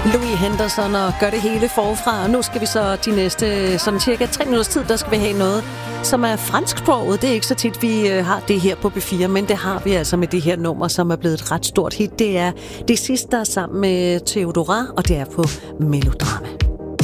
Louis Henderson og gør det hele forfra. Og nu skal vi så de næste sådan cirka 3 minutters tid, der skal vi have noget, som er fransksproget. Det er ikke så tit, vi har det her på B4, men det har vi altså med det her nummer, som er blevet et ret stort hit. Det er det sidste, der er sammen med Theodora, og det er på Melodrama.